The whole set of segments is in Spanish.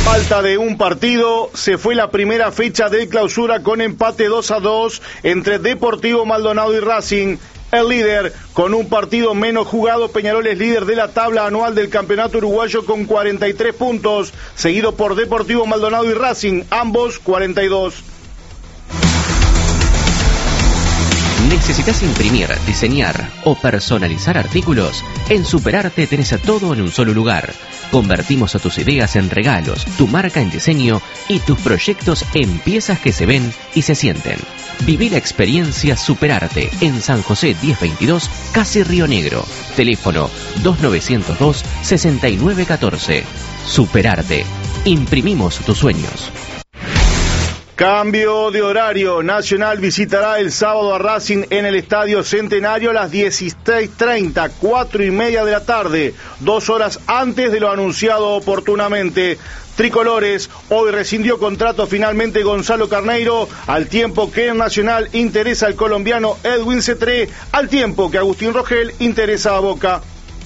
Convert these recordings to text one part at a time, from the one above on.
Falta de un partido, se fue la primera fecha del clausura con empate 2-2 entre Deportivo Maldonado y Racing. El líder, con un partido menos jugado, Peñarol es líder de la tabla anual del campeonato uruguayo con 43 puntos, seguido por Deportivo Maldonado y Racing, ambos 42. ¿Necesitas imprimir, diseñar o personalizar artículos? En Superarte tenés todo en un solo lugar. Convertimos a tus ideas en regalos, tu marca en diseño y tus proyectos en piezas que se ven y se sienten. Viví la experiencia Superarte en San José 1022, casi Río Negro. Teléfono 2902-6914. Superarte. Imprimimos tus sueños. Cambio de horario. Nacional visitará el sábado a Racing en el Estadio Centenario a las 16:30, 4:30 de la tarde, 2 horas antes de lo anunciado oportunamente. Tricolores, hoy rescindió contrato finalmente Gonzalo Carneiro, al tiempo que en Nacional interesa al colombiano Edwin Cetré, al tiempo que Agustín Rogel interesa a Boca.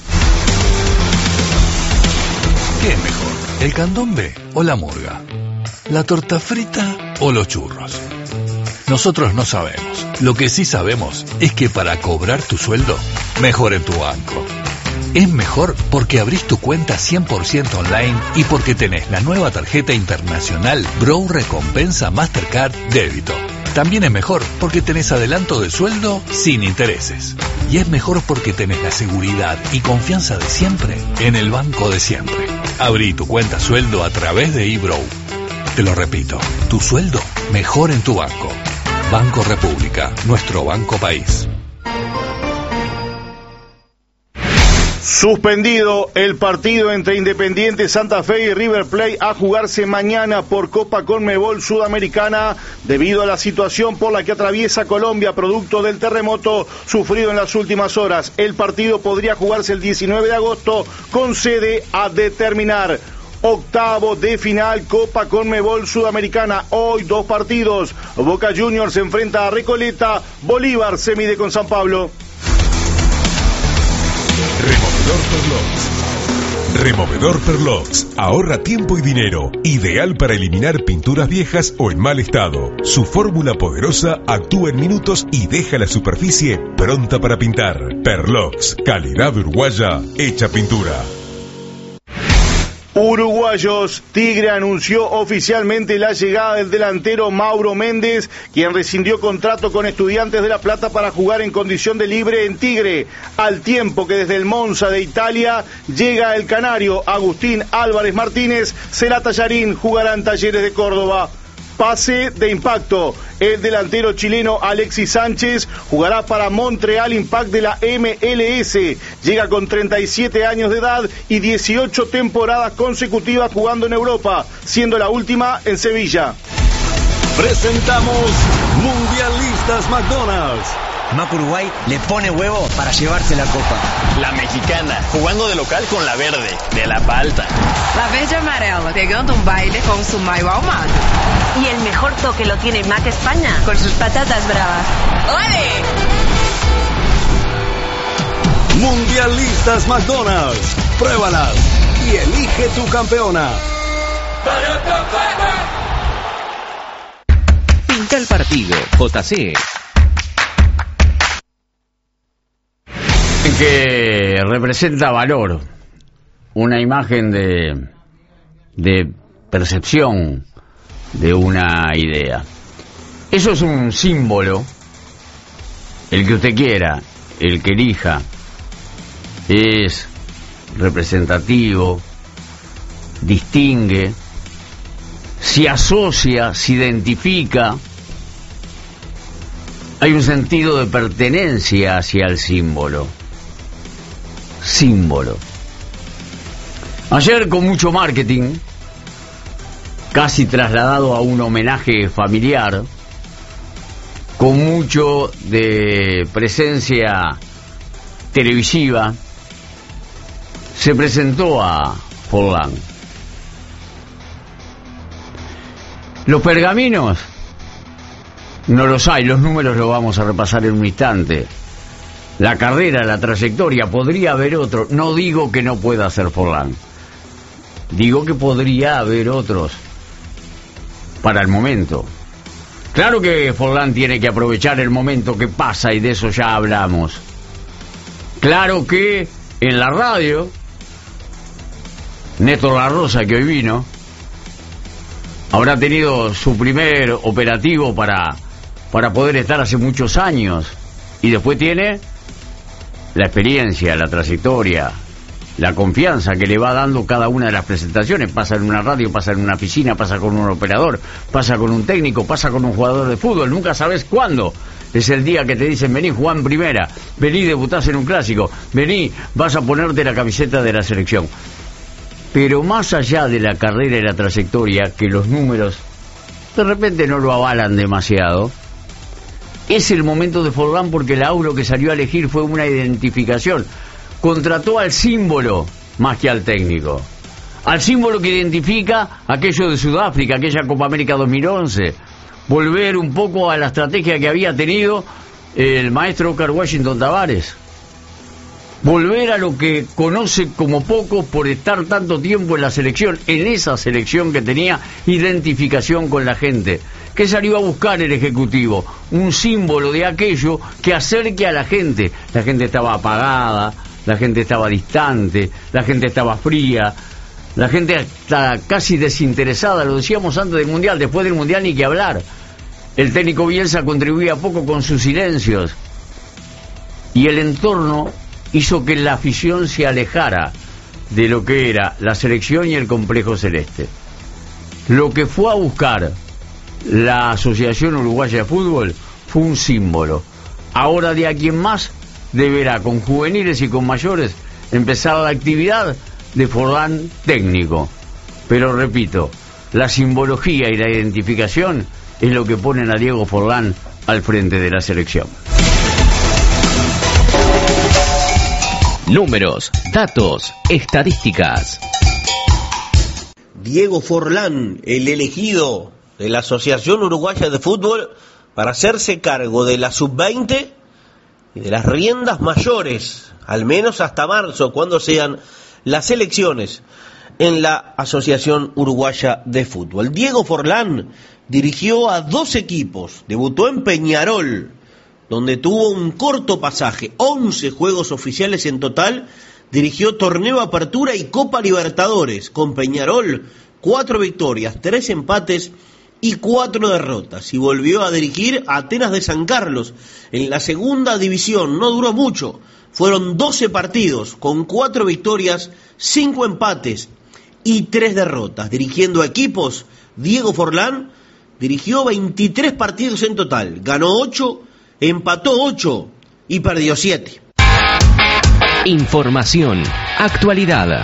¿Qué es mejor, el candombe o la murga? ¿La torta frita o los churros? Nosotros no sabemos. Lo que sí sabemos es que para cobrar tu sueldo, mejor en tu banco. Es mejor porque abrís tu cuenta 100% online y porque tenés la nueva tarjeta internacional Bro Recompensa Mastercard Débito. También es mejor porque tenés adelanto de sueldo sin intereses. Y es mejor porque tenés la seguridad y confianza de siempre en el banco de siempre. Abrí tu cuenta sueldo a través de eBrow. Te lo repito, tu sueldo mejor en tu banco. Banco República, nuestro banco país. Suspendido el partido entre Independiente Santa Fe y River Plate a jugarse mañana por Copa Conmebol Sudamericana debido a la situación por la que atraviesa Colombia producto del terremoto sufrido en las últimas horas. El partido podría jugarse el 19 de agosto con sede a determinar. Octavo de final Copa Conmebol Sudamericana. Hoy 2 partidos. Boca Juniors se enfrenta a Recoleta. Bolívar se mide con San Pablo. Removedor Perlox. Ahorra tiempo y dinero. Ideal para eliminar pinturas viejas o en mal estado. Su fórmula poderosa actúa en minutos y deja la superficie pronta para pintar. Perlox. Calidad uruguaya hecha pintura. Uruguayos, Tigre anunció oficialmente la llegada del delantero Mauro Méndez, quien rescindió contrato con Estudiantes de La Plata para jugar en condición de libre en Tigre, al tiempo que desde el Monza de Italia llega el canario Agustín Álvarez Martínez, será Tallarín, jugará en Talleres de Córdoba. Pase de impacto. El delantero chileno Alexis Sánchez jugará para Montreal Impact de la MLS. Llega con 37 años de edad y 18 temporadas consecutivas jugando en Europa, siendo la última en Sevilla. Presentamos Mundialistas McDonald's. Mac Uruguay le pone huevo para llevarse la copa. La mexicana, jugando de local con la verde, de la palta. La verde amarela, pegando un baile con su mayo ahumado. Y el mejor toque lo tiene Mac España, con sus patatas bravas. ¡Ole! Mundialistas McDonald's. Pruébalas y elige tu campeona. Pinta el partido, JC. Que representa valor, una imagen de percepción de una idea. Eso es un símbolo, el que usted quiera, el que elija, es representativo, distingue, se asocia, se identifica, hay un sentido de pertenencia hacia el símbolo. Ayer, con mucho marketing, casi trasladado a un homenaje familiar, con mucho de presencia televisiva, se presentó a Forlán. Los pergaminos no los hay, los números los vamos a repasar en un instante. La carrera, la trayectoria, podría haber otro. No digo que no pueda ser Forlán. Digo que podría haber otros para el momento. Claro que Forlán tiene que aprovechar el momento que pasa y de eso ya hablamos. Claro que en la radio, Néstor La Rosa, que hoy vino, habrá tenido su primer operativo para poder estar hace muchos años. Y después tiene la experiencia, la trayectoria, la confianza que le va dando cada una de las presentaciones. Pasa en una radio, pasa en una piscina, pasa con un operador, pasa con un técnico, pasa con un jugador de fútbol. Nunca sabes cuándo es el día que te dicen: vení, jugá en primera, vení, debutás en un clásico, vení, vas a ponerte la camiseta de la selección. Pero más allá de la carrera y la trayectoria, que los números de repente no lo avalan demasiado, es el momento de Forlán, porque el Auro que salió a elegir fue una identificación. Contrató al símbolo más que al técnico. Al símbolo que identifica aquello de Sudáfrica, aquella Copa América 2011. Volver un poco a la estrategia que había tenido el maestro Oscar Washington Tabárez. Volver a lo que conoce como poco por estar tanto tiempo en la selección, en esa selección que tenía identificación con la gente. ¿Qué salió a buscar el Ejecutivo? Un símbolo de aquello que acerque a la gente. La gente estaba apagada, la gente estaba distante, la gente estaba fría, la gente está casi desinteresada. Lo decíamos antes del Mundial, después del Mundial ni que hablar. El técnico Bielsa contribuía poco con sus silencios. Y el entorno hizo que la afición se alejara de lo que era la selección y el complejo celeste. Lo que fue a buscar la Asociación Uruguaya de Fútbol fue un símbolo. Ahora de aquí en más deberá, con juveniles y con mayores, empezar la actividad de Forlán técnico. Pero repito, la simbología y la identificación es lo que ponen a Diego Forlán al frente de la selección. Números, datos, estadísticas. Diego Forlán, el elegido de la Asociación Uruguaya de Fútbol para hacerse cargo de la sub-20 y de las riendas mayores, al menos hasta marzo, cuando sean las elecciones en la Asociación Uruguaya de Fútbol. Diego Forlán dirigió a 2 equipos, debutó en Peñarol, donde tuvo un corto pasaje, 11 juegos oficiales en total, dirigió Torneo Apertura y Copa Libertadores, con Peñarol 4 victorias, 3 empates y 4 derrotas, y volvió a dirigir a Atenas de San Carlos en la segunda división. No duró mucho, fueron 12 partidos con 4 victorias, 5 empates y 3 derrotas. Dirigiendo a equipos, Diego Forlán dirigió 23 partidos en total, ganó 8, empató 8 y perdió 7. Información, actualidad.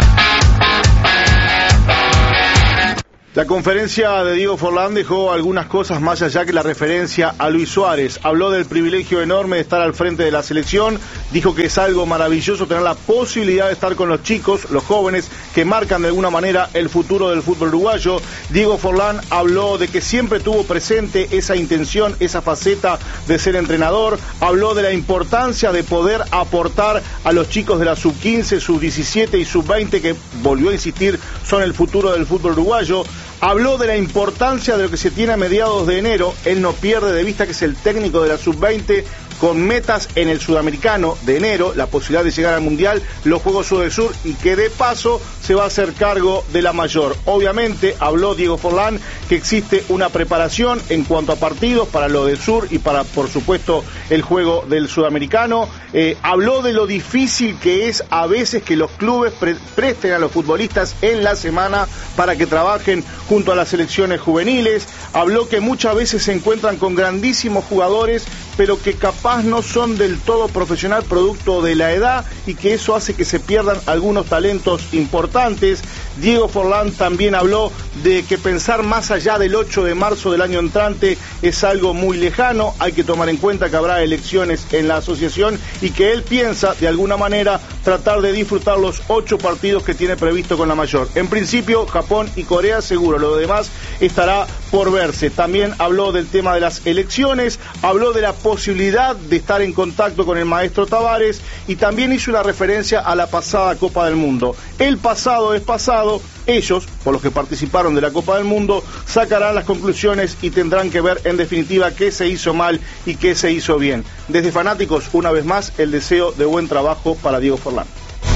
La conferencia de Diego Forlán dejó algunas cosas más allá que la referencia a Luis Suárez. Habló del privilegio enorme de estar al frente de la selección, dijo que es algo maravilloso tener la posibilidad de estar con los chicos, los jóvenes, que marcan de alguna manera el futuro del fútbol uruguayo. Diego Forlán habló de que siempre tuvo presente esa intención, esa faceta de ser entrenador. Habló de la importancia de poder aportar a los chicos de la sub-15, sub-17 y sub-20, que volvió a insistir son el futuro del fútbol uruguayo. Habló de la importancia de lo que se tiene a mediados de enero. Él no pierde de vista que es el técnico de la sub-20, con metas en el sudamericano de enero, la posibilidad de llegar al mundial, los Juegos Sur del Sur, y que de paso se va a hacer cargo de la mayor. Obviamente habló Diego Forlán que existe una preparación en cuanto a partidos para lo del sur y para, por supuesto, el juego del sudamericano. Habló de lo difícil que es a veces que los clubes presten a los futbolistas en la semana para que trabajen junto a las selecciones juveniles. Habló que muchas veces se encuentran con grandísimos jugadores, pero que capaz no son del todo profesional producto de la edad, y que eso hace que se pierdan algunos talentos importantes. Diego Forlán también habló de que pensar más allá del 8 de marzo del año entrante es algo muy lejano. Hay que tomar en cuenta que habrá elecciones en la asociación y que él piensa de alguna manera tratar de disfrutar los 8 partidos que tiene previsto con la mayor. En principio Japón y Corea seguro, lo demás estará por verse. También habló del tema de las elecciones, habló de la posibilidad de estar en contacto con el maestro Tabárez, y también hizo una referencia a la pasada Copa del Mundo. El pasado es pasado, Ellos, por los que participaron de la Copa del Mundo, sacarán las conclusiones y tendrán que ver en definitiva qué se hizo mal y qué se hizo bien. Desde Fanáticos, una vez más, el deseo de buen trabajo para Diego Forlán.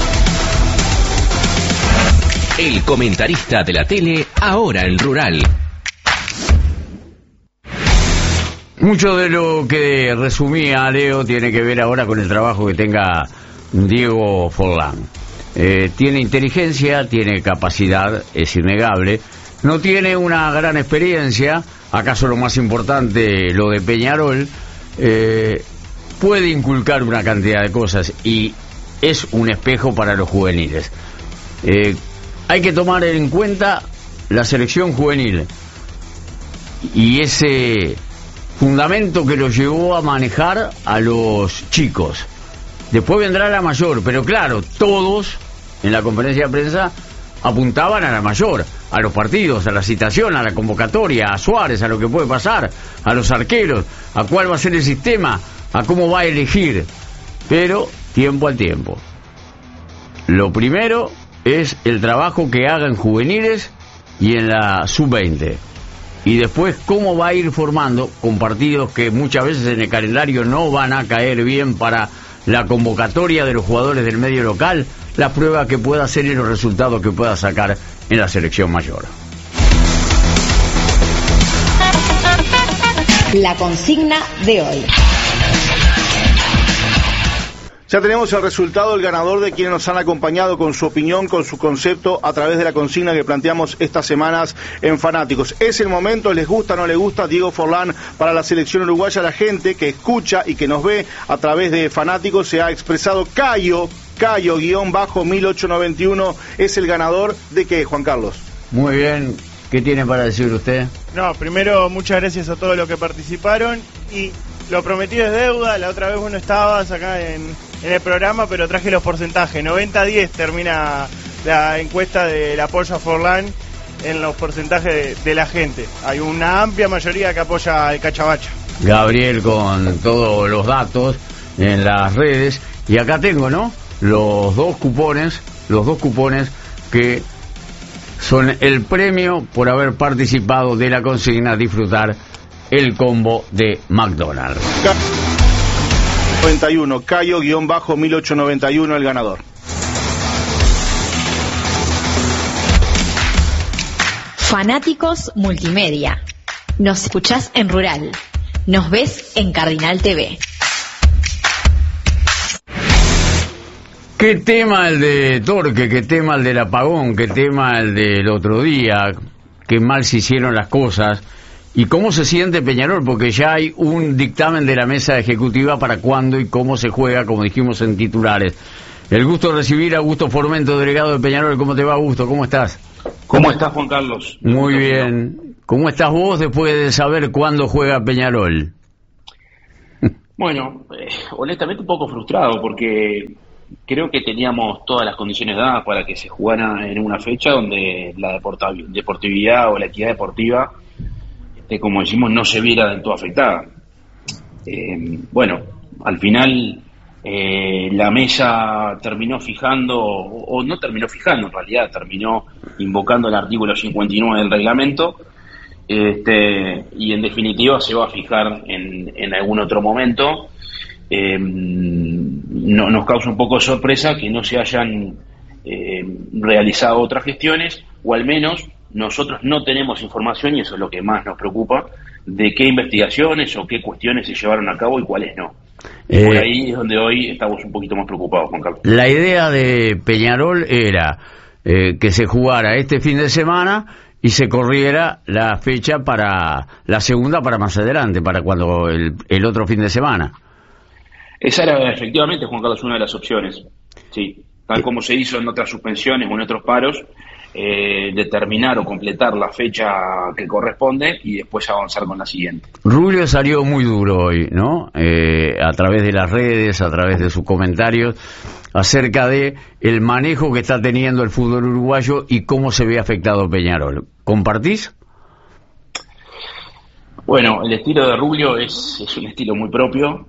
El comentarista de la tele, ahora en Rural. Mucho de lo que resumía Leo tiene que ver ahora con el trabajo que tenga Diego Forlán. Tiene inteligencia, tiene capacidad, es innegable. No tiene una gran experiencia, acaso lo más importante, lo de Peñarol. Puede inculcar una cantidad de cosas y es un espejo para los juveniles. Hay que tomar en cuenta la selección juvenil y ese fundamento que lo llevó a manejar a los chicos. Después vendrá la mayor, pero claro, todos en la conferencia de prensa apuntaban a la mayor, a los partidos, a la citación, a la convocatoria, a Suárez, a lo que puede pasar, a los arqueros, a cuál va a ser el sistema, a cómo va a elegir. Pero tiempo al tiempo. Lo primero es el trabajo que haga en juveniles y en la sub-20. Y después cómo va a ir formando con partidos que muchas veces en el calendario no van a caer bien para la convocatoria de los jugadores del medio local, la prueba que pueda hacer y los resultados que pueda sacar en la selección mayor. La consigna de hoy. Ya tenemos el resultado, el ganador de quienes nos han acompañado con su opinión, con su concepto, a través de la consigna que planteamos estas semanas en Fanáticos. Es el momento, les gusta o no les gusta Diego Forlán para la selección uruguaya. La gente que escucha y que nos ve a través de Fanáticos se ha expresado. Cayo-1891 es el ganador de ¿qué, Juan Carlos? Muy bien, ¿qué tiene para decir usted? No, primero muchas gracias a todos los que participaron y lo prometido es deuda. La otra vez vos no estabas acá en el programa, pero traje los porcentajes. 90-10 termina la encuesta del apoyo a Forlán en los porcentajes de la gente. Hay una amplia mayoría que apoya al Cachabacha. Gabriel con todos los datos en las redes. Y acá tengo, ¿no? Los dos cupones que son el premio por haber participado de la consigna disfrutar el combo de McDonald's. 91, Cayo-1891 el ganador. Fanáticos Multimedia. Nos escuchás en Rural. Nos ves en Cardinal TV. Qué tema el de Torque, qué tema el del apagón, qué tema el del otro día, qué mal se hicieron las cosas. ¿Y cómo se siente Peñarol? Porque ya hay un dictamen de la mesa ejecutiva para cuándo y cómo se juega, como dijimos en titulares. El gusto de recibir a Augusto Formento, delegado de Peñarol. ¿Cómo te va, Augusto? ¿Cómo estás? ¿Cómo estás, Juan Carlos? Muy bien. ¿Cómo estás vos después de saber cuándo juega Peñarol? Bueno, honestamente un poco frustrado porque creo que teníamos todas las condiciones dadas para que se jugara en una fecha donde la deportividad o la equidad deportiva, como decimos, no se viera del todo afectada. Bueno, al final la mesa terminó fijando, o no terminó fijando en realidad, terminó invocando el artículo 59 del reglamento, y en definitiva se va a fijar en algún otro momento. No, nos causa un poco de sorpresa que no se hayan realizado otras gestiones, o al menos nosotros no tenemos información, y eso es lo que más nos preocupa, de qué investigaciones o qué cuestiones se llevaron a cabo y cuáles no. Por ahí es donde hoy estamos un poquito más preocupados, Juan Carlos. La idea de Peñarol era que se jugara este fin de semana y se corriera la fecha para la segunda, para más adelante, para cuando el otro fin de semana. Esa era efectivamente, Juan Carlos, una de las opciones, sí, tal como se hizo en otras suspensiones o en otros paros, determinar o completar la fecha que corresponde y después avanzar con la siguiente. Rubio salió muy duro hoy, ¿no? A través de las redes, a través de sus comentarios, acerca de el manejo que está teniendo el fútbol uruguayo y cómo se ve afectado Peñarol. ¿Compartís? Bueno, el estilo de Rubio es un estilo muy propio.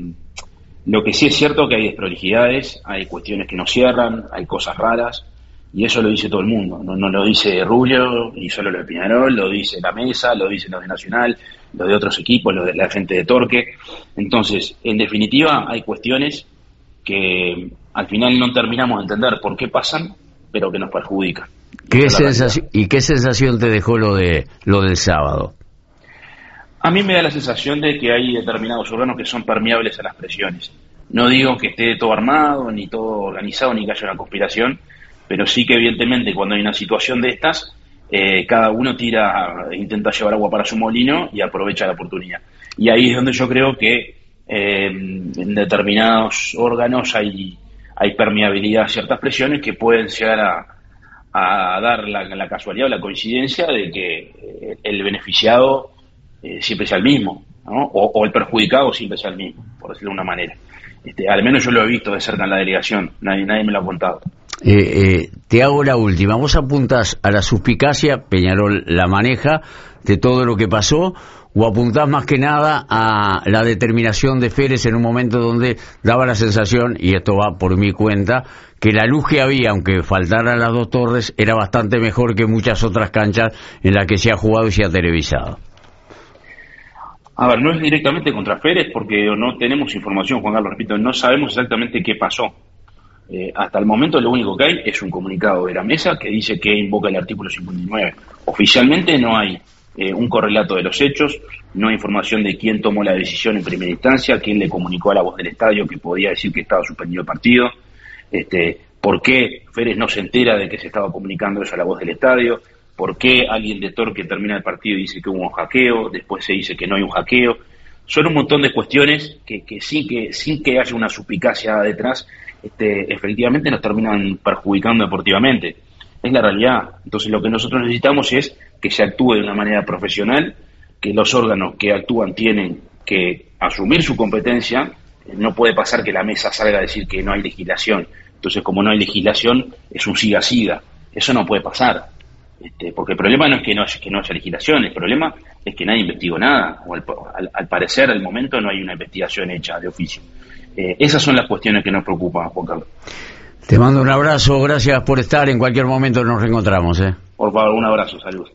Lo que sí es cierto que hay desprolijidades, hay cuestiones que no cierran, hay cosas raras. Y eso lo dice todo el mundo, no lo dice Rubio, ni solo lo de Peñarol, lo dice la mesa, lo dicen los de Nacional, lo de otros equipos, lo de la gente de Torque. Entonces, en definitiva, hay cuestiones que al final no terminamos de entender por qué pasan, pero que nos perjudican. ¿Qué sensación te dejó lo del sábado? A mí me da la sensación de que hay determinados órganos que son permeables a las presiones. No digo que esté todo armado, ni todo organizado, ni que haya una conspiración, pero sí que evidentemente cuando hay una situación de estas, cada uno intenta llevar agua para su molino y aprovecha la oportunidad. Y ahí es donde yo creo que en determinados órganos hay permeabilidad a ciertas presiones que pueden llegar a dar la casualidad o la coincidencia de que el beneficiado siempre sea el mismo, ¿no? O el perjudicado siempre sea el mismo, por decirlo de una manera. Al menos yo lo he visto de cerca en la delegación, nadie me lo ha contado. Te hago la última. Vos apuntás a la suspicacia, Peñarol la maneja, de todo lo que pasó, o apuntás más que nada a la determinación de Férez en un momento donde daba la sensación, y esto va por mi cuenta, que la luz que había, aunque faltaran las dos torres, era bastante mejor que muchas otras canchas en las que se ha jugado y se ha televisado. A ver, no es directamente contra Férez porque no tenemos información, Juan Carlos, repito, no sabemos exactamente qué pasó. Hasta el momento lo único que hay es un comunicado de la mesa que dice que invoca el artículo 59. Oficialmente no hay un correlato de los hechos, no hay información de quién tomó la decisión en primera instancia, quién le comunicó a la voz del estadio que podía decir que estaba suspendido el partido, por qué Férez no se entera de que se estaba comunicando eso a la voz del estadio, por qué alguien de Torque termina el partido y dice que hubo un hackeo, después se dice que no hay un hackeo. Son un montón de cuestiones que sin que haya una suspicacia detrás, efectivamente nos terminan perjudicando deportivamente. Es la realidad. Entonces lo que nosotros necesitamos es que se actúe de una manera profesional, que los órganos que actúan tienen que asumir su competencia. No puede pasar que la mesa salga a decir que no hay legislación. Entonces, como no hay legislación, es un siga-siga. Eso no puede pasar. Porque el problema no es que no haya legislación, el problema es que nadie investigó nada, o al parecer al momento no hay una investigación hecha de oficio. Esas son las cuestiones que nos preocupan, Juan Carlos. Te mando un abrazo, gracias por estar, en cualquier momento nos reencontramos. Por favor, un abrazo, salud.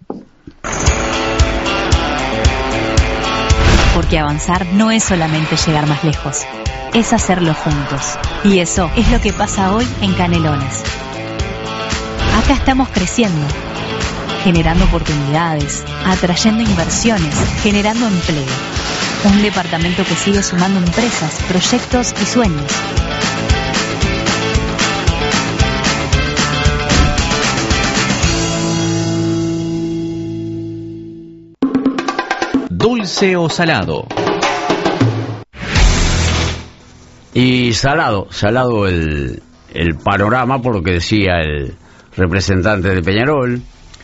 Porque avanzar no es solamente llegar más lejos, es hacerlo juntos. Y eso es lo que pasa hoy en Canelones. Acá estamos creciendo, generando oportunidades, atrayendo inversiones, generando empleo. Un departamento que sigue sumando empresas, proyectos y sueños. Dulce o salado. Y salado el panorama, por lo que decía el representante de Peñarol,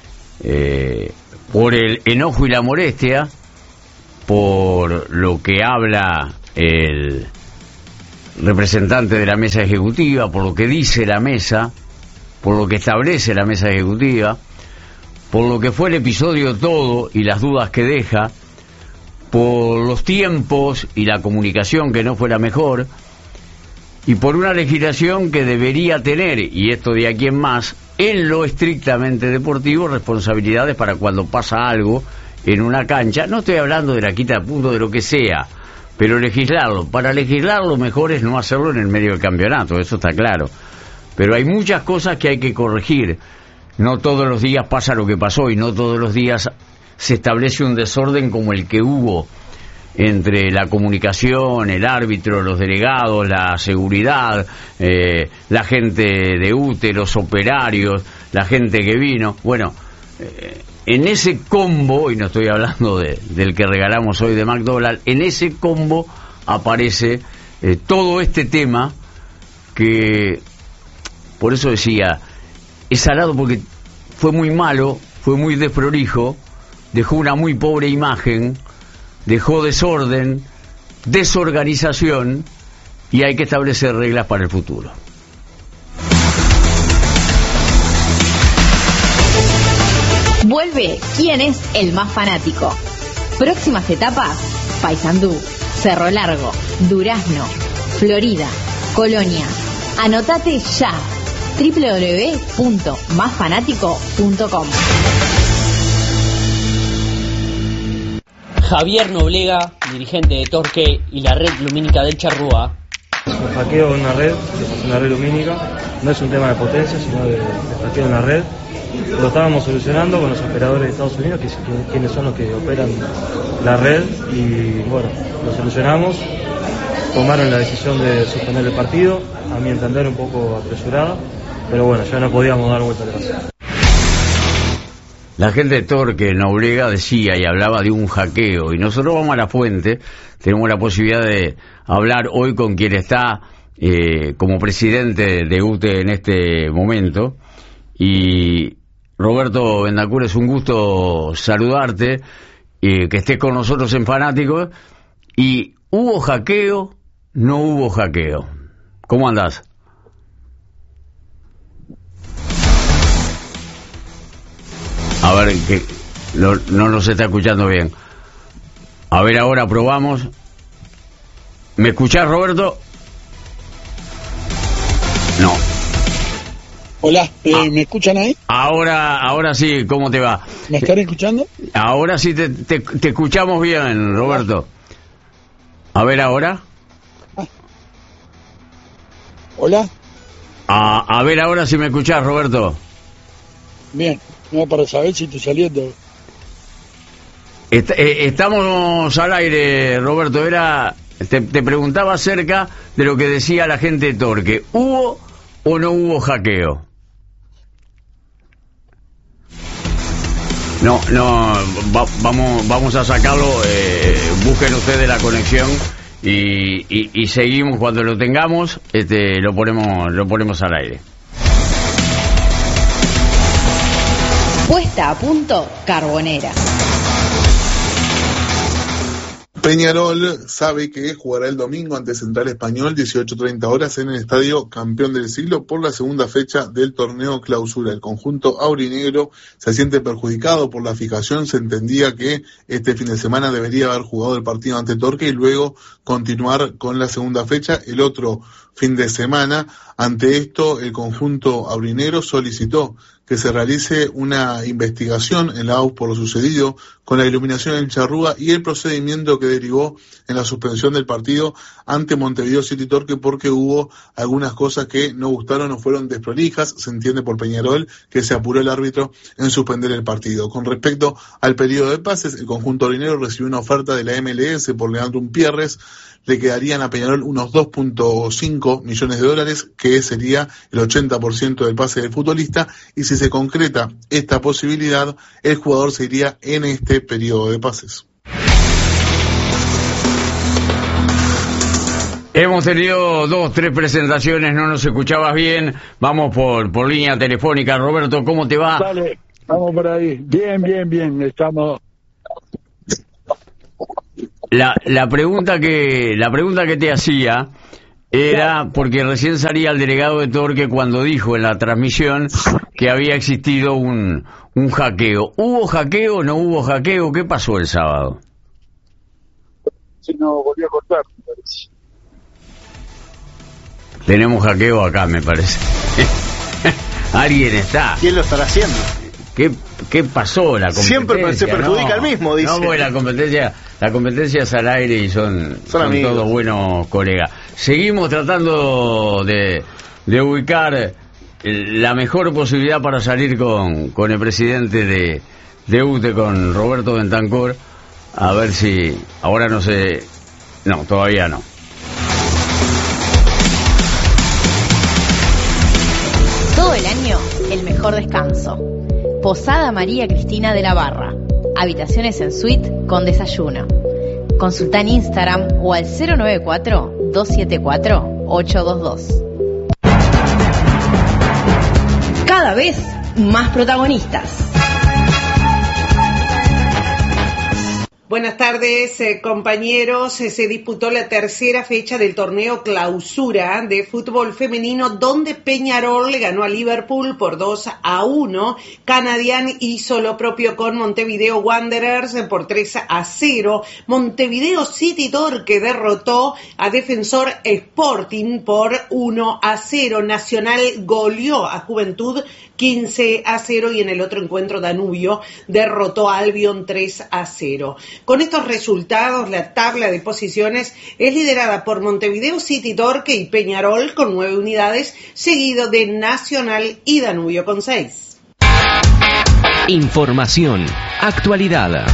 por el enojo y la molestia, por lo que habla el representante de la mesa ejecutiva, por lo que dice la mesa, por lo que establece la mesa ejecutiva, por lo que fue el episodio todo y las dudas que deja, por los tiempos y la comunicación que no fue la mejor, y por una legislación que debería tener, y esto de aquí en más, en lo estrictamente deportivo, responsabilidades para cuando pasa algo en una cancha. No estoy hablando de la quita de puntos, de lo que sea, pero legislarlo. Para legislarlo mejor es no hacerlo en el medio del campeonato, eso está claro. Pero hay muchas cosas que hay que corregir. No todos los días pasa lo que pasó y no todos los días se establece un desorden como el que hubo entre la comunicación, el árbitro, los delegados, la seguridad, la gente de UTE, los operarios, la gente que vino. Bueno, en ese combo, y no estoy hablando del que regalamos hoy de McDonald's, en ese combo aparece todo este tema que, por eso decía, es salado porque fue muy malo, fue muy desprolijo, dejó una muy pobre imagen, dejó desorden, desorganización, y hay que establecer reglas para el futuro. Vuelve ¿Quién es el más fanático? Próximas etapas: Paysandú, Cerro Largo, Durazno, Florida, Colonia. Anotate ya. www.masfanático.com. Javier Noblega, dirigente de Torque y la red lumínica del Charrúa. El hackeo de una red lumínica no es un tema de potencia, sino de hackeo en la red. Lo estábamos solucionando con los operadores de Estados Unidos, quienes son los que operan la red, y bueno, lo solucionamos. Tomaron la decisión de suspender el partido, a mi entender un poco apresurada, pero bueno, ya no podíamos dar vuelta atrás. La gente de Torque, Noblega, decía y hablaba de un hackeo, y nosotros vamos a la fuente, tenemos la posibilidad de hablar hoy con quien está como presidente de UTE en este momento, y Roberto Bendacur, es un gusto saludarte, que estés con nosotros en Fanáticos. ¿Y hubo hackeo? ¿No hubo hackeo? ¿Cómo andás? A ver, que no nos está escuchando bien. A ver, ahora probamos. ¿Me escuchás, Roberto? No. Hola, ¿me escuchan ahí? Ahora sí, ¿cómo te va? ¿Me están escuchando? Ahora sí te escuchamos bien, Roberto. A ver, ahora. Hola. A ver, ahora si me escuchás, Roberto. Bien, no, para saber si estoy saliendo. Estamos al aire, Roberto. Te preguntaba acerca de lo que decía la gente de Torque. ¿Hubo o no hubo hackeo? No, vamos a sacarlo. Busquen ustedes la conexión y seguimos. Cuando lo tengamos, lo ponemos al aire. Puesta a punto Carbonera. Peñarol sabe que jugará el domingo ante Central Español 18:30 horas en el Estadio Campeón del Siglo por la segunda fecha del torneo Clausura. El conjunto aurinegro se siente perjudicado por la fijación. Se entendía que este fin de semana debería haber jugado el partido ante Torque y luego continuar con la segunda fecha el otro fin de semana. Ante esto, el conjunto aurinegro solicitó que se realice una investigación en la AUF por lo sucedido con la iluminación en Charrúa y el procedimiento que derivó en la suspensión del partido ante Montevideo City Torque, porque hubo algunas cosas que no gustaron o fueron desprolijas. Se entiende por Peñarol que se apuró el árbitro en suspender el partido. Con respecto al periodo de pases, el conjunto aurinegro recibió una oferta de la MLS por Leandro Umpierres. Le quedarían a Peñarol unos $2.5 millones, que sería el 80% del pase del futbolista, y si se concreta esta posibilidad, el jugador se iría en este periodo de pases. Hemos tenido 2-3 presentaciones, no nos escuchabas bien. Vamos por línea telefónica. Roberto, ¿cómo te va? Dale, vamos por ahí. Bien, estamos... La pregunta que te hacía era porque recién salía el delegado de Torque cuando dijo en la transmisión que había existido un hackeo. ¿Hubo hackeo o no hubo hackeo? ¿Qué pasó el sábado? Si no, volvió a cortar, me parece. Tenemos hackeo acá, me parece. Alguien está. ¿Quién lo estará haciendo? ¿Qué pasó? La competencia siempre se perjudica al mismo, dice. No, porque la competencia es al aire y son todos buenos colegas. Seguimos tratando de ubicar la mejor posibilidad para salir con el presidente de UTE, con Roberto Bentancur. A ver si... Ahora no sé... No, todavía no. Todo el año, el mejor descanso. Posada María Cristina de la Barra. Habitaciones en suite con desayuno. Consulta en Instagram o al 094-274-822. Cada vez más protagonistas. Buenas tardes, compañeros. Se disputó la tercera fecha del torneo Clausura de fútbol femenino, donde Peñarol le ganó a Liverpool por 2-1. Canadian hizo lo propio con Montevideo Wanderers por 3-0. Montevideo City Torque derrotó a Defensor Sporting por 1-0. Nacional goleó a Juventud 15-0 y en el otro encuentro Danubio derrotó a Albion 3-0. Con estos resultados, la tabla de posiciones es liderada por Montevideo City Torque y Peñarol con 9 unidades, seguido de Nacional y Danubio con 6. Información, actualidad.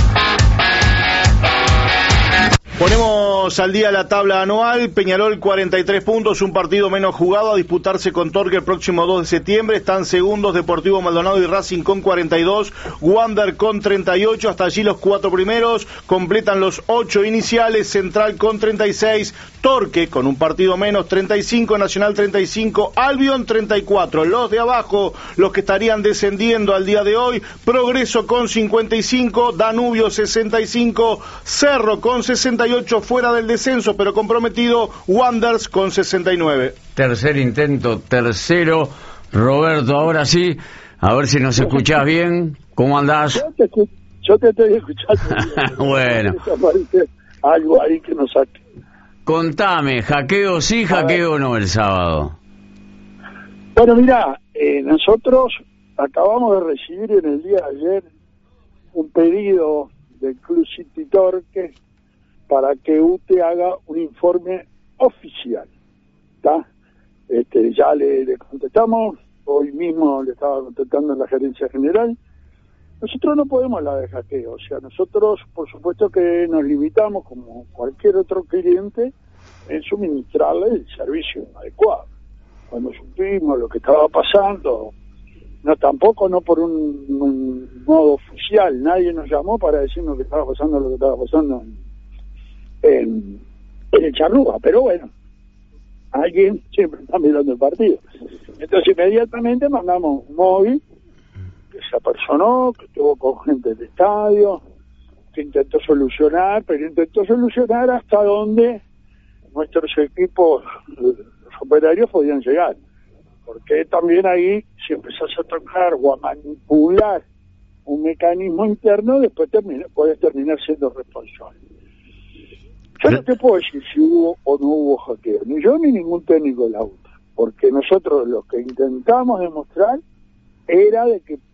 Ponemos al día la tabla anual. Peñarol 43 puntos, un partido menos jugado, a disputarse con Torque el próximo 2 de septiembre. Están segundos Deportivo Maldonado y Racing con 42, Wander con 38, hasta allí los 4 primeros. Completan los 8 iniciales, Central con 36, Torque con un partido menos 35, Nacional 35, Albion 34. Los de abajo, los que estarían descendiendo al día de hoy: Progreso con 55, Danubio 65, Cerro con 68, fuera del descenso pero comprometido, Wanderers con 69. Tercer intento, tercero. Roberto, ahora sí, a ver si nos escuchás bien. ¿Cómo andás? Yo te estoy escuchando. Bueno. Algo ahí que nos saque. Contame, ¿hackeo sí, hackeo no el sábado? Bueno, mirá, nosotros acabamos de recibir en el día de ayer un pedido del Club City Torque para que UTE haga un informe oficial, ¿está? Ya le contestamos, hoy mismo le estaba contestando en la gerencia general. Nosotros no podemos la de hackeo, o sea, nosotros por supuesto que nos limitamos, como cualquier otro cliente, en suministrarle el servicio adecuado. Cuando supimos lo que estaba pasando, tampoco por un modo oficial, nadie nos llamó para decirnos que estaba pasando lo que estaba pasando en el Charrúa, pero bueno, alguien siempre está mirando el partido. Entonces inmediatamente mandamos un móvil que se apersonó, que estuvo con gente del estadio, que intentó solucionar, pero intentó solucionar hasta donde nuestros equipos, los operarios, podían llegar, porque también ahí, si empezás a tocar o a manipular un mecanismo interno, después podés terminar siendo responsable. Yo no te puedo decir si hubo o no hubo hackeo, ni yo ni ningún técnico de la UTA, porque nosotros lo que intentamos demostrar era de que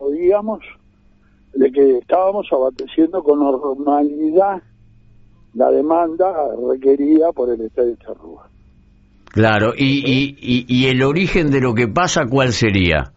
estábamos abasteciendo con normalidad la demanda requerida por el Estadio Charrúa. Claro, y el origen de lo que pasa, ¿cuál sería?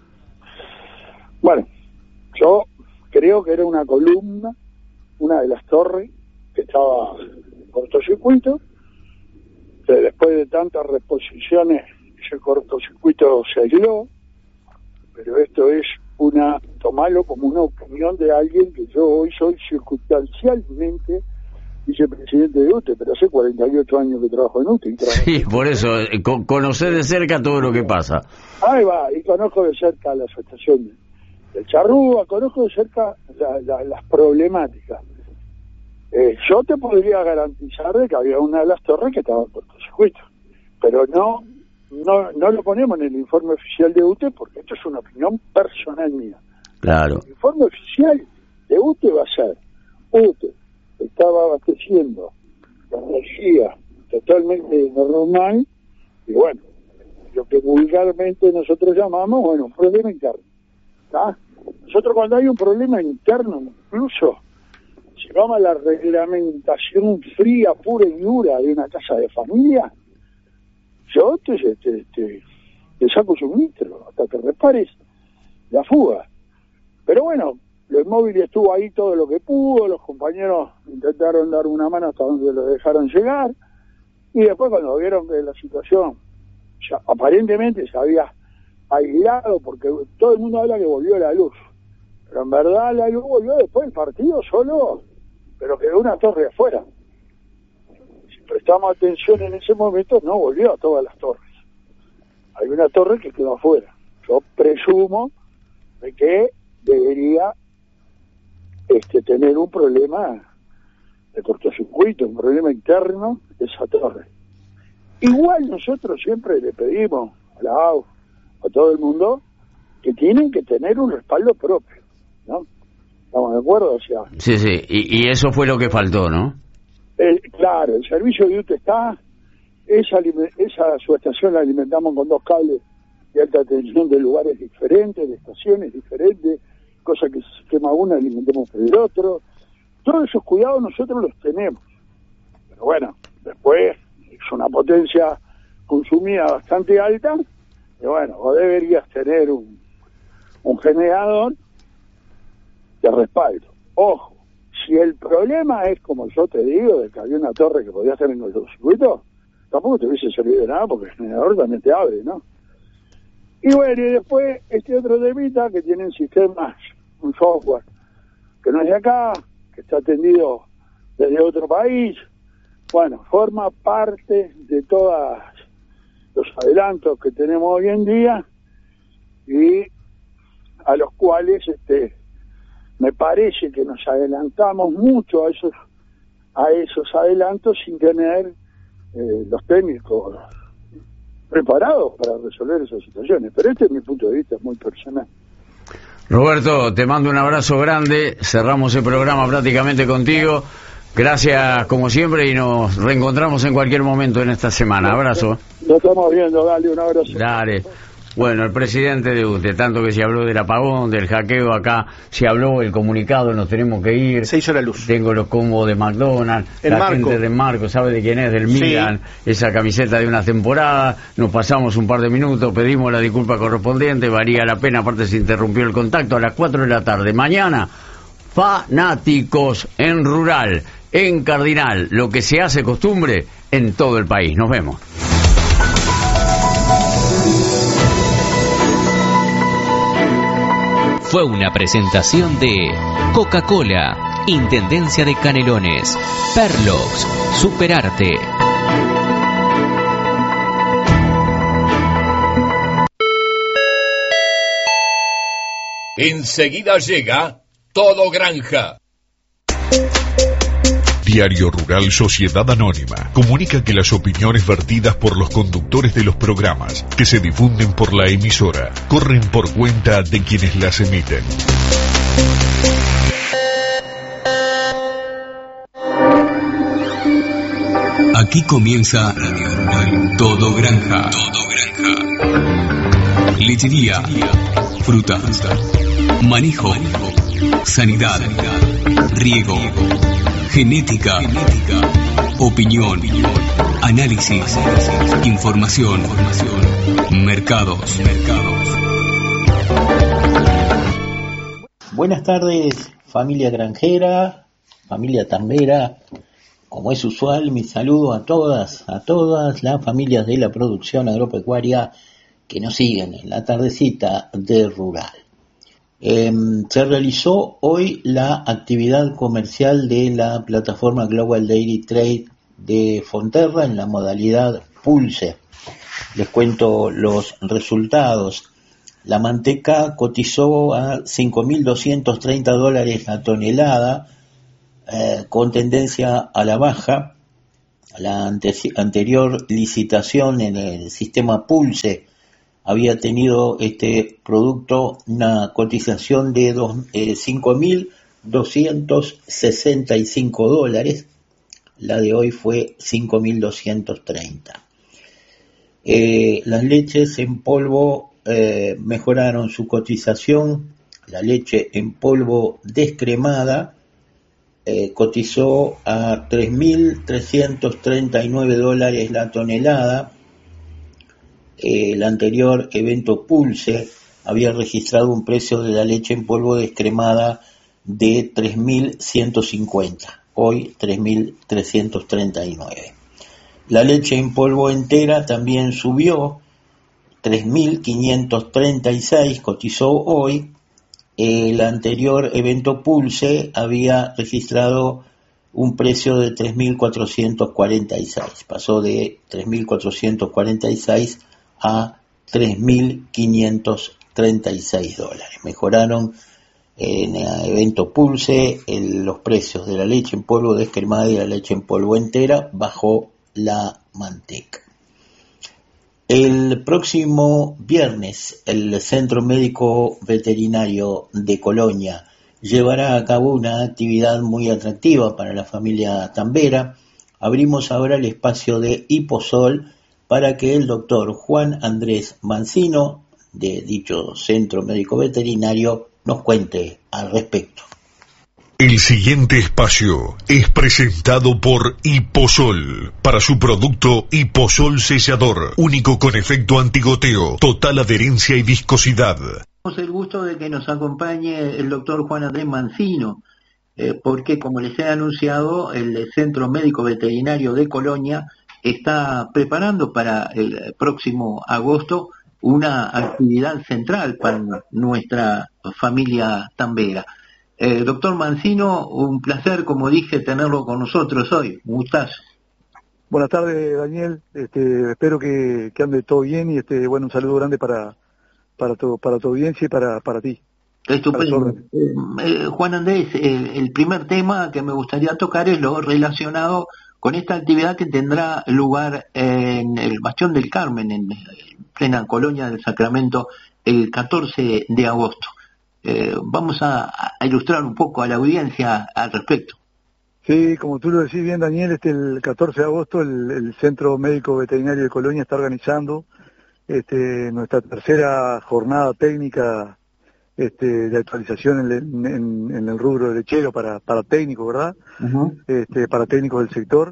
Bueno, yo creo que era una columna, una de las torres, que estaba en cortocircuito, que después de tantas reposiciones ese cortocircuito se aisló, pero esto es tomarlo como una opinión de alguien que yo hoy soy circunstancialmente vicepresidente de UTE, pero hace 48 años que trabajo en UTE. Sí, por eso, conocés de cerca todo lo que pasa. Ahí va, y conozco de cerca la asociación del Charrúa, conozco de cerca las problemáticas. Yo te podría garantizar de que había una de las torres que estaba en cortocircuito, pero no lo ponemos en el informe oficial de UTE porque esto es una opinión personal mía. Claro. El informe oficial de UTE va a ser: UTE estaba abasteciendo la energía totalmente normal, y bueno, lo que vulgarmente nosotros llamamos, un problema interno. ¿Tá? Nosotros cuando hay un problema interno, incluso si vamos a la reglamentación fría, pura y dura de una casa de familia, yo te saco suministro hasta que repares la fuga. Pero bueno, el móvil estuvo ahí todo lo que pudo, los compañeros intentaron dar una mano hasta donde lo dejaron llegar, y después cuando vieron que la situación ya aparentemente se había aislado, porque todo el mundo habla que volvió la luz, pero en verdad la luz volvió después del partido solo, pero quedó una torre afuera. Si prestamos atención en ese momento, no volvió a todas las torres. Hay una torre que quedó afuera. Yo presumo de que debería tener un problema de cortocircuito, un problema interno de esa torre. Igual nosotros siempre le pedimos a la AUF, a todo el mundo, que tienen que tener un respaldo propio, ¿no? ¿Estamos de acuerdo? O sea, sí, y eso fue lo que faltó, ¿no? Claro, el servicio de UTE está, esa subestación la alimentamos con 2 cables de alta tensión de lugares diferentes, de estaciones diferentes, cosa que si se quema una alimentemos por el otro. Todos esos cuidados nosotros los tenemos. Pero bueno, después es una potencia consumida bastante alta, y bueno, vos deberías tener un generador de respaldo. Ojo, si el problema es, como yo te digo, de que había una torre que podía estar en el circuito, tampoco te hubiese servido de nada, porque el generador también te abre, ¿no? Y bueno, y después otro temita que tienen sistemas, un software que no es de acá, que está atendido desde otro país. Bueno, forma parte de todos los adelantos que tenemos hoy en día y a los cuales me parece que nos adelantamos mucho a esos adelantos sin tener los técnicos preparados para resolver esas situaciones. Pero este es mi punto de vista muy personal. Roberto, te mando un abrazo grande, cerramos el programa prácticamente contigo. Gracias como siempre y nos reencontramos en cualquier momento en esta semana. Abrazo. Lo estamos viendo, dale un abrazo. Dale. Bueno, el presidente de UTE, tanto que se habló del apagón, del hackeo, acá se habló el comunicado, nos tenemos que ir. Se hizo la luz. Tengo los combos de McDonald's, el la Marco. Gente de Marco, sabe de quién es, del Milan, esa camiseta de una temporada, nos pasamos un par de minutos, pedimos la disculpa correspondiente, valía la pena, aparte se interrumpió el contacto a las 4 de la tarde. Mañana, fanáticos en Rural, en Cardinal, lo que se hace costumbre en todo el país. Nos vemos. Fue una presentación de Coca-Cola, Intendencia de Canelones, Perlox, Superarte. Enseguida llega Todo Granja. Diario Rural Sociedad Anónima comunica que las opiniones vertidas por los conductores de los programas que se difunden por la emisora corren por cuenta de quienes las emiten. Aquí comienza Radio Rural Todo Granja. Lechería, frutas, manejo, sanidad, riego, genética, opinión, análisis, información, mercados. Buenas tardes, familia granjera, familia tambera. Como es usual, mi saludo a todas las familias de la producción agropecuaria que nos siguen en la tardecita de Rural. Se realizó hoy la actividad comercial de la plataforma Global Dairy Trade de Fonterra en la modalidad Pulse. Les cuento los resultados. La manteca cotizó a $5.230 la tonelada, con tendencia a la baja. La anterior licitación en el sistema Pulse había tenido este producto una cotización de $5.265. La de hoy fue $5.230. Las leches en polvo mejoraron su cotización. La leche en polvo descremada cotizó a $3.339 la tonelada. El anterior evento Pulse había registrado un precio de la leche en polvo descremada de $3.150, hoy $3.339. La leche en polvo entera también subió, $3.536 cotizó hoy. El anterior evento Pulse había registrado un precio de $3.446, pasó de $3.446 a $3.536. Mejoraron en el evento Pulse, los precios de la leche en polvo descremada y la leche en polvo entera bajo la manteca. El próximo viernes, el Centro Médico Veterinario de Colonia llevará a cabo una actividad muy atractiva para la familia Tambera. Abrimos ahora el espacio de Hiposol para que el doctor Juan Andrés Mancino, de dicho Centro Médico Veterinario, nos cuente al respecto. El siguiente espacio es presentado por Hiposol, para su producto Hiposol Sellador, único con efecto antigoteo, total adherencia y viscosidad. Tenemos el gusto de que nos acompañe el doctor Juan Andrés Mancino, porque como les he anunciado, el Centro Médico Veterinario de Colonia está preparando para el próximo agosto una actividad central para nuestra familia tambera. Doctor Mancino, un placer, como dije, tenerlo con nosotros hoy. Un gustazo. Buenas tardes, Daniel. Espero que ande todo bien y bueno, un saludo grande para tu audiencia y para ti. Estupendo. Juan Andrés, el primer tema que me gustaría tocar es lo relacionado con esta actividad que tendrá lugar en el Bastión del Carmen, en plena Colonia del Sacramento, el 14 de agosto. Vamos a ilustrar un poco a la audiencia al respecto. Sí, como tú lo decís bien, Daniel, el 14 de agosto el Centro Médico Veterinario de Colonia está organizando nuestra tercera jornada técnica de actualización en el rubro lechero para técnicos, ¿verdad? Uh-huh. Para técnicos del sector.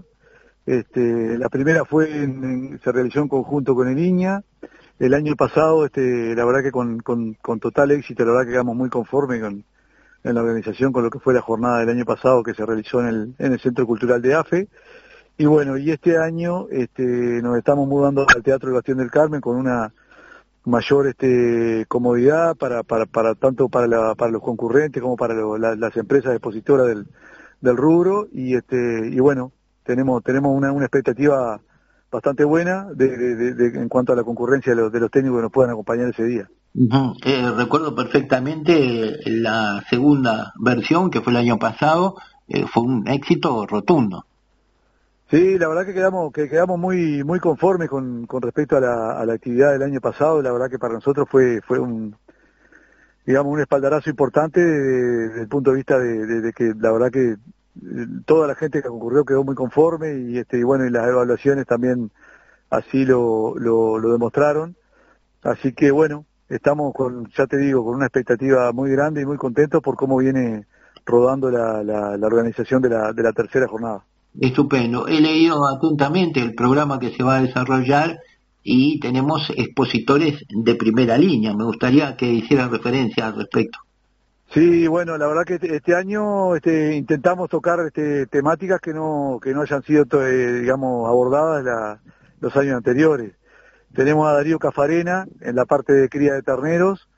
La primera se realizó en conjunto con el INIA. El año pasado, la verdad que con total éxito, la verdad que quedamos muy conformes en la organización con lo que fue la jornada del año pasado que se realizó en el Centro Cultural de AFE. Y bueno, y este año nos estamos mudando al Teatro del Bastión del Carmen con una mayor comodidad para tanto para los concurrentes como para las empresas expositoras del rubro y bueno, tenemos una expectativa bastante buena en cuanto a la concurrencia de los técnicos que nos puedan acompañar ese día. Uh-huh. Recuerdo perfectamente la segunda versión, que fue el año pasado, fue un éxito rotundo. Sí, la verdad que quedamos muy conformes con respecto a la actividad del año pasado. La verdad que para nosotros fue un espaldarazo importante desde el punto de vista de que la verdad que toda la gente que concurrió quedó muy conforme y bueno, y las evaluaciones también así lo demostraron. Así que bueno, estamos con una expectativa muy grande y muy contentos por cómo viene rodando la organización de la tercera jornada. Estupendo. He leído atentamente el programa que se va a desarrollar y tenemos expositores de primera línea. Me gustaría que hicieran referencia al respecto. Sí, bueno, la verdad que este año intentamos tocar temáticas que no hayan sido abordadas los años anteriores. Tenemos a Darío Cafarena en la parte de cría de terneros.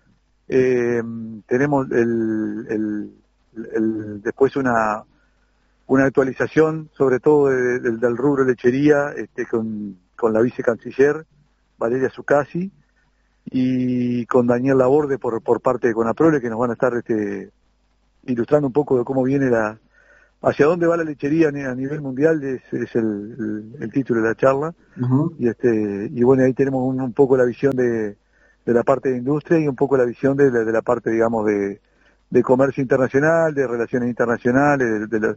Tenemos después una actualización, sobre todo del rubro lechería, con la vicecanciller Valeria Zuccasi y con Daniel Laborde por parte de Conaprole, que nos van a estar ilustrando un poco de cómo viene hacia dónde va la lechería a nivel mundial. Es el título de la charla. Uh-huh. Y bueno, ahí tenemos un poco la visión de la parte de industria y un poco la visión de la parte, digamos, de comercio internacional, de relaciones internacionales, de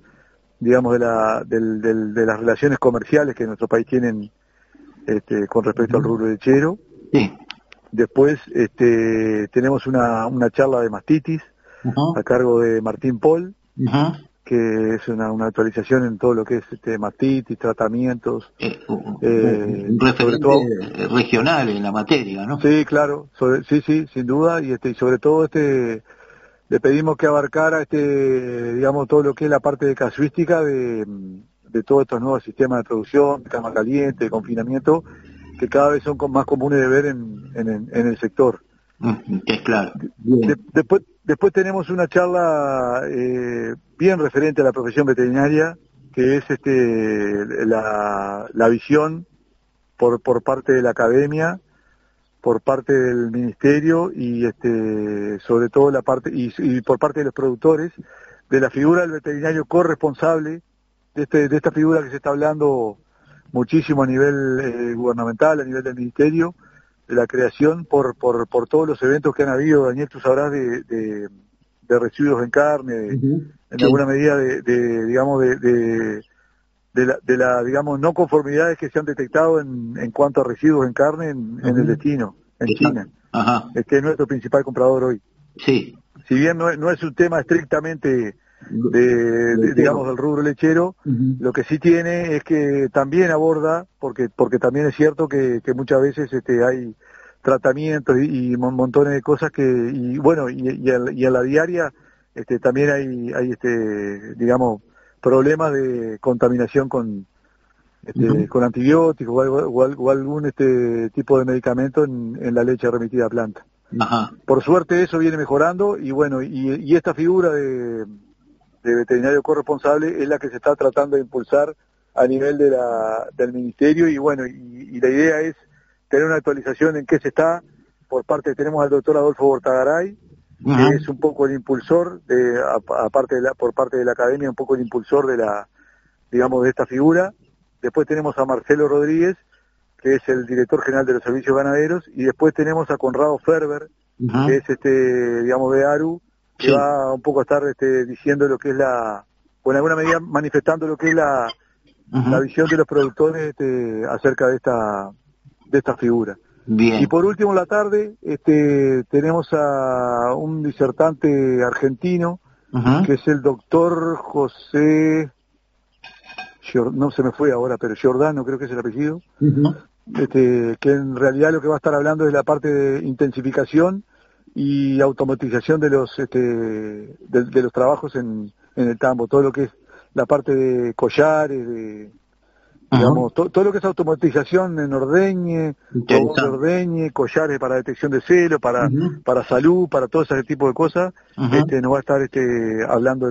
las relaciones comerciales que nuestro país tienen con respecto al rubro lechero. Sí. Después tenemos una charla de mastitis uh-huh. a cargo de Martín Paul, uh-huh. que es una actualización en todo lo que es mastitis, tratamientos. Un referente regional en la materia, ¿no? Sí, claro, sí, sin duda, y sobre todo le pedimos que abarcara todo lo que es la parte de casuística de todos estos nuevos sistemas de producción, de cama caliente, de confinamiento, que cada vez son más comunes de ver en el sector. Es claro. Después tenemos una charla bien referente a la profesión veterinaria, que es la visión por parte de la academia por parte del ministerio y sobre todo la parte y por parte de los productores de la figura del veterinario corresponsable, de esta figura que se está hablando muchísimo a nivel gubernamental, a nivel del ministerio, de la creación por todos los eventos que han habido. Daniel, tú sabrás de residuos en carne, en alguna medida de la digamos no conformidades que se han detectado en cuanto a residuos en carne en el destino, en China, que es nuestro principal comprador hoy. Sí. Si bien no es un tema estrictamente digamos del rubro lechero, lo que sí tiene es que también aborda, porque también es cierto que muchas veces hay tratamientos y montones de cosas y en la diaria también hay digamos problemas de contaminación con antibióticos o algún tipo de medicamento en la leche remitida a planta. Por suerte eso viene mejorando y esta figura de veterinario corresponsable es la que se está tratando de impulsar a nivel del ministerio y la idea es tener una actualización en qué se está. Tenemos al doctor Adolfo Bortagaray, que es un poco el impulsor por parte de la academia, un poco el impulsor de esta figura. Después tenemos a Marcelo Rodríguez, que es el director general de los servicios ganaderos, y después tenemos a Conrado Ferber, que es de ARU, que va un poco a estar diciendo lo que es en alguna medida manifestando lo que es la visión de los productores acerca de esta figura. Bien. Y por último, en la tarde tenemos a un disertante argentino, que es el doctor José, no se me fue ahora, pero Giordano creo que es el apellido, que en realidad lo que va a estar hablando es la parte de intensificación y automatización de los trabajos en el tambo, todo lo que es la parte de collares, digamos, todo lo que es automatización en ordeñe, collares para detección de celo, para salud, para todo ese tipo de cosas, nos va a estar hablando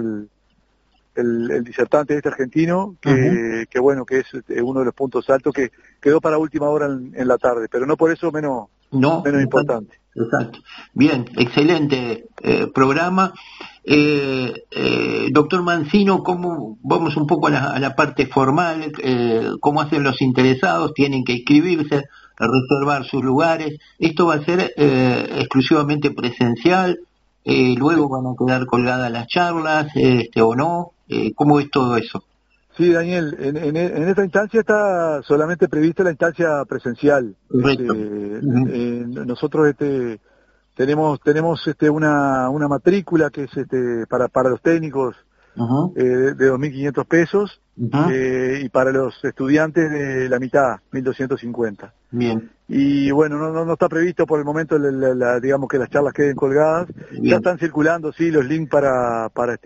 el disertante argentino, que es uno de los puntos altos que quedó para última hora en la tarde, pero no por eso menos importante. Exacto. Bien, excelente programa. Doctor Mancino, ¿cómo vamos un poco a la parte formal? ¿Cómo hacen los interesados? ¿Tienen que inscribirse, reservar sus lugares? ¿Esto va a ser exclusivamente presencial? ¿Luego van a quedar colgadas las charlas o no? ¿Cómo es todo eso? Sí, Daniel, en esta instancia está solamente prevista la instancia presencial. Nosotros tenemos una matrícula que es para los técnicos de 2.500 pesos y para los estudiantes de la mitad, 1.250. Bien. Y no está previsto por el momento digamos que las charlas queden colgadas. Bien. Ya están circulando los links para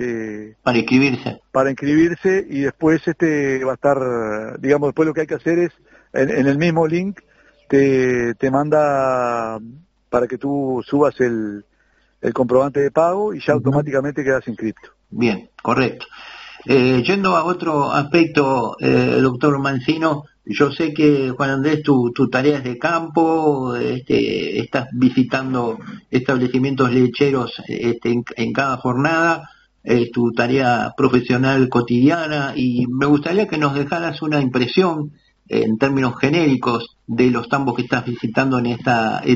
inscribirse y después va a estar, digamos, después lo que hay que hacer es en el mismo link te manda para que tú subas el comprobante de pago y ya automáticamente quedas inscrito. Bien, correcto. Yendo a otro aspecto, doctor Mancino, yo sé que, Juan Andrés, tu tarea es de campo, estás visitando establecimientos lecheros en cada jornada, tu tarea profesional cotidiana, y me gustaría que nos dejaras una impresión en términos genéricos de los tambos que estás visitando en esta